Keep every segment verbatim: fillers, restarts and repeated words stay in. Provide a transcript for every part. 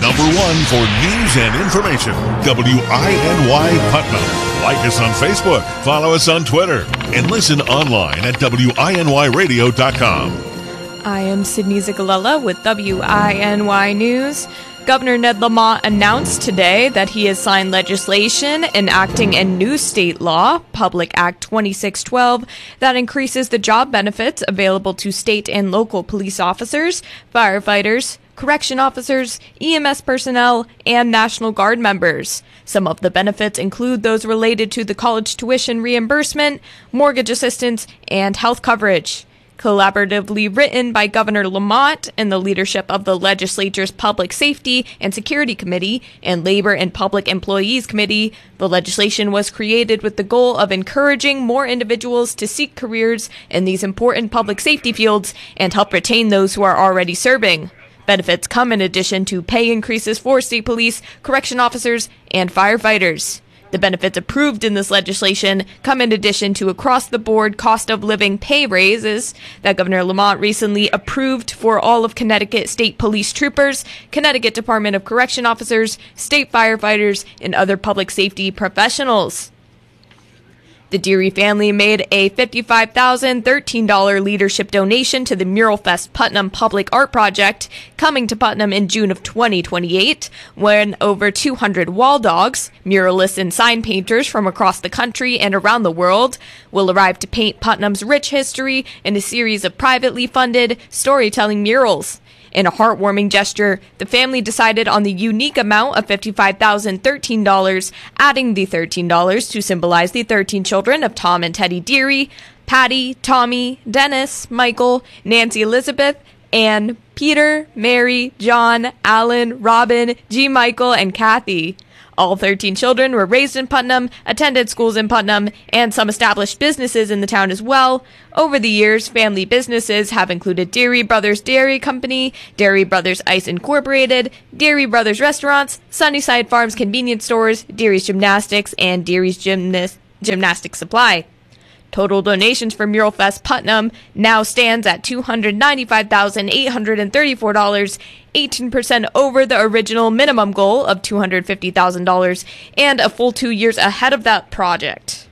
Number one for news and information, W I N Y Putnam. Like us on Facebook, follow us on Twitter, and listen online at W I N Y radio dot com. I am Sydney Zigalella with W I N Y News. Governor Ned Lamont announced today that he has signed legislation enacting a new state law, Public Act twenty-six twelve, that increases the job benefits available to state and local police officers, firefighters, correction officers, E M S personnel, and National Guard members. Some of the benefits include those related to the college tuition reimbursement, mortgage assistance, and health coverage. Collaboratively written by Governor Lamont and the leadership of the legislature's Public Safety and Security Committee and Labor and Public Employees Committee, the legislation was created with the goal of encouraging more individuals to seek careers in these important public safety fields and help retain those who are already serving. Benefits come in addition to pay increases for state police, correction officers, and firefighters. The benefits approved in this legislation come in addition to across-the-board cost of living pay raises that Governor Lamont recently approved for all of Connecticut State Police troopers, Connecticut Department of Correction officers, state firefighters, and other public safety professionals. The Deary family made a fifty-five thousand thirteen dollars leadership donation to the Mural Fest Putnam Public Art Project, coming to Putnam in June of twenty twenty-eight, when over two hundred wall dogs, muralists and sign painters from across the country and around the world, will arrive to paint Putnam's rich history in a series of privately funded storytelling murals. In a heartwarming gesture, the family decided on the unique amount of fifty-five thousand thirteen dollars, adding the thirteen dollars to symbolize the thirteen children of Tom and Teddy Deary, Patty, Tommy, Dennis, Michael, Nancy Elizabeth, Anne, Peter, Mary, John, Alan, Robin, G. Michael, and Kathy. All thirteen children were raised in Putnam, attended schools in Putnam, and some established businesses in the town as well. Over the years, family businesses have included Deary Brothers Dairy Company, Deary Brothers Ice Incorporated, Deary Brothers Restaurants, Sunnyside Farms Convenience Stores, Deary's Gymnastics, and Deary's Gymnast- Gymnastic Supply. Total donations for Mural Fest Putnam now stands at two hundred ninety-five thousand eight hundred thirty-four dollars, eighteen percent over the original minimum goal of two hundred fifty thousand dollars, and a full two years ahead of that project.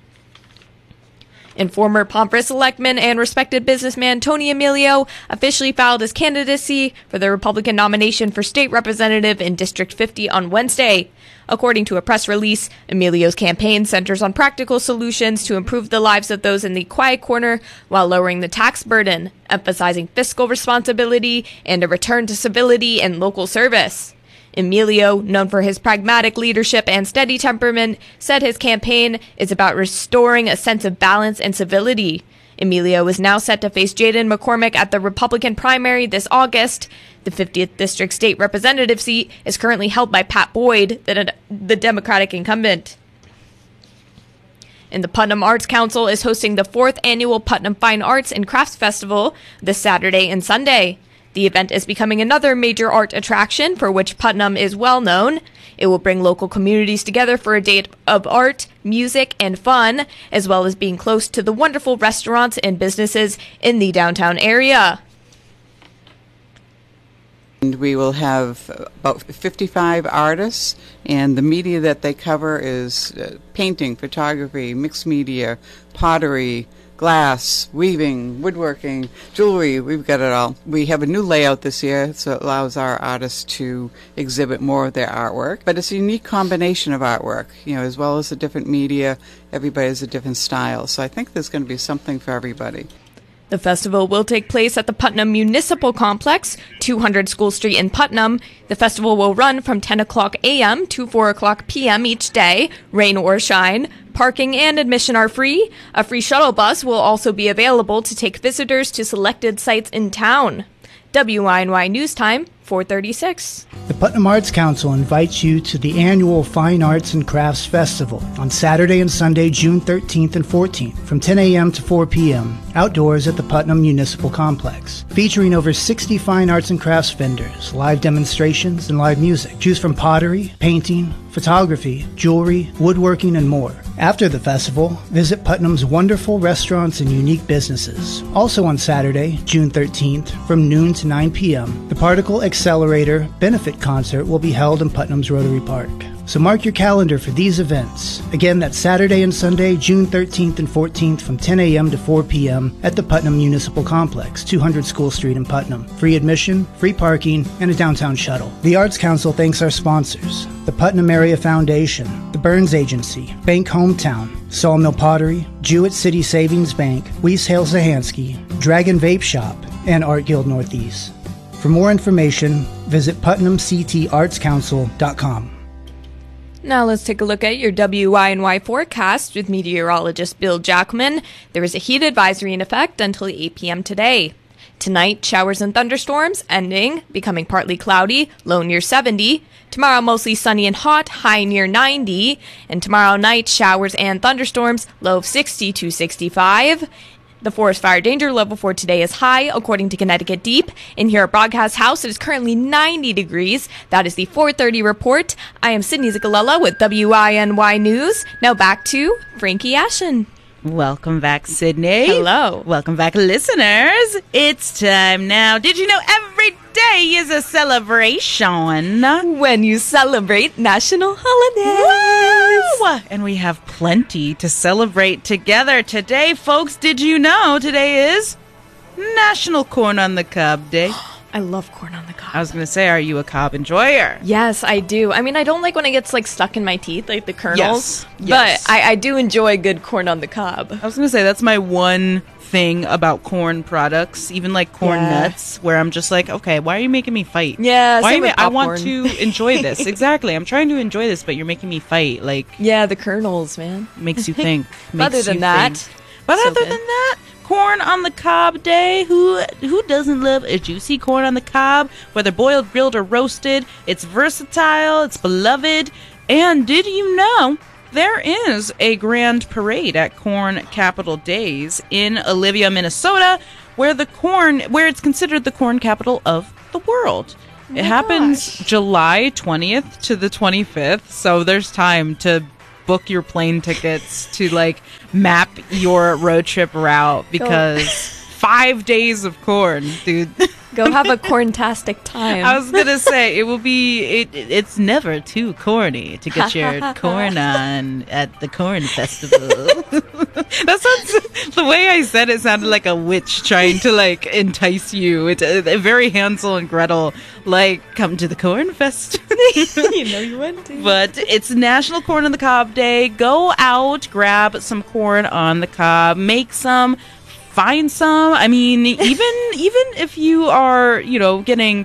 And former Pomfret selectman and respected businessman Tony Emilio officially filed his candidacy for the Republican nomination for state representative in District fifty on Wednesday. According to a press release, Emilio's campaign centers on practical solutions to improve the lives of those in the quiet corner while lowering the tax burden, emphasizing fiscal responsibility and a return to civility and local service. Emilio, known for his pragmatic leadership and steady temperament, said his campaign is about restoring a sense of balance and civility. Emilio is now set to face Jaden McCormick at the Republican primary this August. The fiftieth District State Representative seat is currently held by Pat Boyd, the, the Democratic incumbent. And the Putnam Arts Council is hosting the fourth annual Putnam Fine Arts and Crafts Festival this Saturday and Sunday. The event is becoming another major art attraction for which Putnam is well known. It will bring local communities together for a day of art, music, and fun, as well as being close to the wonderful restaurants and businesses in the downtown area. And we will have about fifty-five artists, and the media that they cover is uh, painting, photography, mixed media, pottery, glass, weaving, woodworking, jewelry. We've got it all. We have a new layout this year, so it allows our artists to exhibit more of their artwork. But it's a unique combination of artwork, you know, as well as the different media. Everybody has a different style. So I think there's going to be something for everybody. The festival will take place at the Putnam Municipal Complex, two hundred School Street in Putnam. The festival will run from ten o'clock a.m. to four o'clock p.m. each day, rain or shine. Parking and admission are free. A free shuttle bus will also be available to take visitors to selected sites in town. W I N Y News Time, four thirty-six. The Putnam Arts Council invites you to the annual Fine Arts and Crafts Festival on Saturday and Sunday, June thirteenth and fourteenth, from ten a.m. to four p.m., outdoors at the Putnam Municipal Complex. Featuring over sixty fine arts and crafts vendors, live demonstrations, and live music. Choose from pottery, painting, photography, jewelry, woodworking, and more. After the festival, visit Putnam's wonderful restaurants and unique businesses. Also on Saturday, June thirteenth, from noon to nine p.m., the Particle X Accelerator benefit concert will be held in Putnam's Rotary Park. So mark your calendar for these events. Again, that's Saturday and Sunday, June thirteenth and fourteenth from ten a.m. to four p.m. at the Putnam Municipal Complex, two hundred School Street in Putnam. Free admission, free parking, and a downtown shuttle. The Arts Council thanks our sponsors: the Putnam Area Foundation, the Burns Agency, Bank Hometown, Sawmill Pottery, Jewett City Savings Bank, Weiss Hale Zahansky, Dragon Vape Shop, and Art Guild Northeast. For more information, visit putnam c t arts council dot com. Now let's take a look at your W I N Y forecast with meteorologist Bill Jackman. There is a heat advisory in effect until eight p.m. today. Tonight, showers and thunderstorms, ending, becoming partly cloudy, low near seventy. Tomorrow, mostly sunny and hot, high near ninety. And tomorrow night, showers and thunderstorms, low of sixty to sixty-five. The forest fire danger level for today is high, according to Connecticut Deep. In here at Broadcast House, it is currently ninety degrees. That is the four thirty report. I am Sydney Zigalella with W I N Y News. Now back to Frankie Ashen. Welcome back, Sydney. Hello. Welcome back, listeners. It's time now. Did you know every day is a celebration? When you celebrate national holidays. Woo! And we have plenty to celebrate together today, folks. Did you know today is National Corn on the Cob Day? I love corn on the cob. I was going to say, are you a cob enjoyer? Yes, I do. I mean, I don't like when it gets like stuck in my teeth, like the kernels. Yes. But Yes. I, I do enjoy good corn on the cob. I was going to say, that's my one thing about corn products, even like corn Yeah. nuts, where I'm just like, okay, why are you making me fight? Yeah, why same are you with ma- I want popcorn. to enjoy this. Exactly. I'm trying to enjoy this, but you're making me fight. Like, Yeah, the kernels, man. makes you think. Makes Other than you that, think. But so other good. than that, corn on the cob day. Who who doesn't love a juicy corn on the cob? Whether boiled, grilled, or roasted, it's versatile, it's beloved. And did you know there is a grand parade at Corn Capital Days in Olivia, Minnesota, where the corn where it's considered the corn capital of the world. It happens July twentieth to the twenty-fifth, so there's time to book your plane tickets, to like map your road trip route, because five days of corn, dude. Go have a corntastic time. I was gonna say it will be. It, it's never too corny to get your corn on at the corn festival. That sounds. The way I said it sounded like a witch trying to like entice you. It's a, a very Hansel and Gretel, like, come to the corn fest. You know you went to. But it's National Corn on the Cob Day. Go out, grab some corn on the cob, make some. Find some. I mean, even even if you are, you know, getting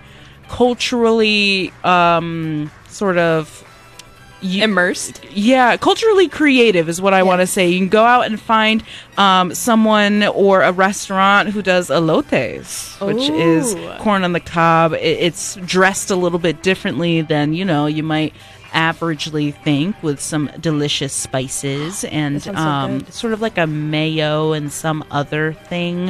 culturally um, sort of you, Immersed. Yeah, culturally creative is what I Yeah. want to say. You can go out and find um, someone or a restaurant who does elotes, which is Ooh. corn on the cob. It, it's dressed a little bit differently than, you know, you might averagely think, with some delicious spices and sounds so um, good. sort of like a mayo and some other thing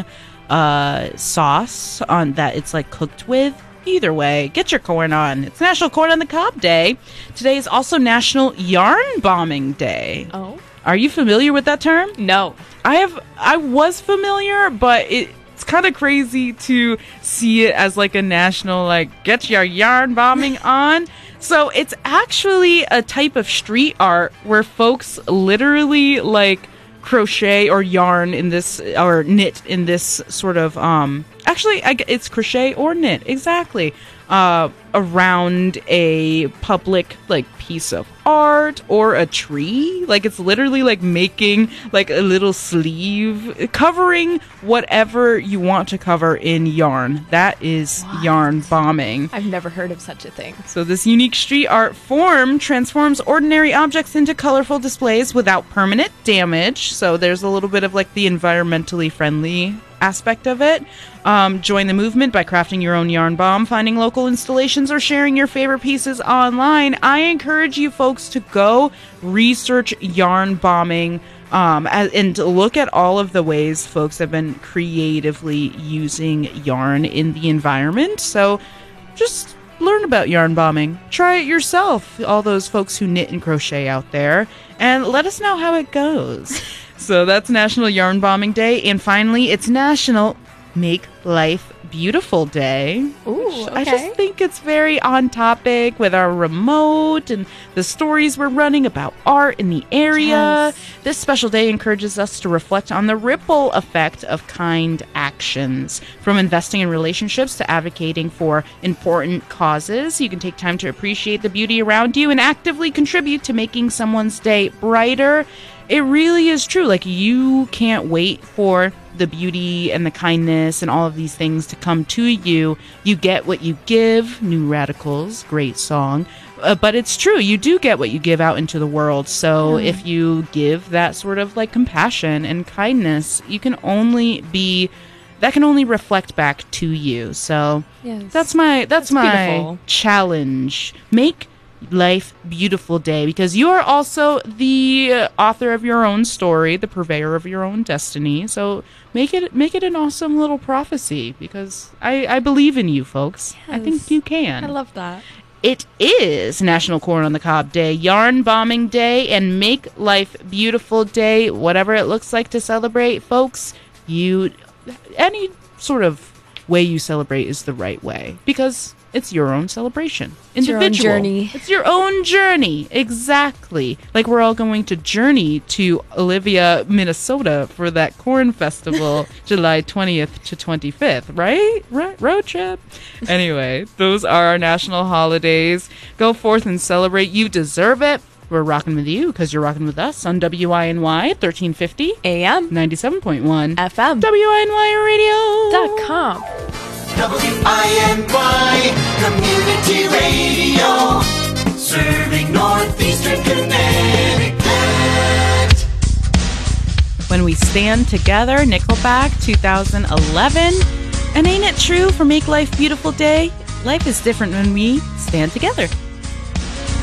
uh, sauce on that it's like cooked with. Either way, get your corn on. It's National Corn on the Cob Day. Today is also National Yarn Bombing Day. Oh Are you familiar with that term? no. I have. I was familiar, but it, it's kind of crazy to see it as like a national, like, get your yarn bombing on. So it's actually a type of street art where folks literally like crochet or yarn in this, or knit in this sort of um actually I, g- it's crochet or knit, exactly, uh around a public like piece of art or a tree. Like, it's literally like making like a little sleeve covering whatever you want to cover in yarn. That is What? yarn bombing. I've never heard of such a thing. So this unique street art form transforms ordinary objects into colorful displays without permanent damage. So there's a little bit of like the environmentally friendly aspect of it. Um, join the movement by crafting your own yarn bomb, finding local installations, or sharing your favorite pieces online. I encourage you folks to go research yarn bombing um, as, and to look at all of the ways folks have been creatively using yarn in the environment. So just learn about yarn bombing. Try it yourself, all those folks who knit and crochet out there, and let us know how it goes. So that's National Yarn Bombing Day. And finally, it's National Make Life Beautiful Day. Ooh, I okay. just think it's very on topic with our remote and the stories we're running about art in the area. Yes. This special day encourages us to reflect on the ripple effect of kind actions. From investing in relationships to advocating for important causes, you can take time to appreciate the beauty around you and actively contribute to making someone's day brighter. It really is true. Like, you can't wait for the beauty and the kindness and all of these things to come to you. You get what you give. New Radicals, great song. Uh, but it's true. You do get what you give out into the world. So Mm. if you give that sort of like compassion and kindness, you can only be, that can only reflect back to you. So Yes. that's my, that's, That's my beautiful. challenge. Make life beautiful day, because you are also the uh, author of your own story, the purveyor of your own destiny. So make it make it an awesome little prophecy, because I, I believe in you, folks. I think Yes. you can. I love that. It is National Corn on the Cob Day, Yarn Bombing Day, and Make Life Beautiful Day. Whatever it looks like to celebrate, folks, you any sort of way you celebrate is the right way, because it's your own celebration. It's your own Individual. journey. It's your own journey. Exactly. Like, we're all going to journey to Olivia, Minnesota for that corn festival, July twentieth to twenty-fifth, right? Right? Road trip. Anyway, those are our national holidays. Go forth and celebrate. You deserve it. We're rocking with you because you're rocking with us on W I N Y thirteen fifty, A M. ninety-seven point one, F M. W I N Y Radio. Dot com. W I N Y Community Radio, serving Northeastern Connecticut. When we stand together, Nickelback, two thousand eleven. And ain't it true, for Make Life Beautiful Day, life is different when we stand together.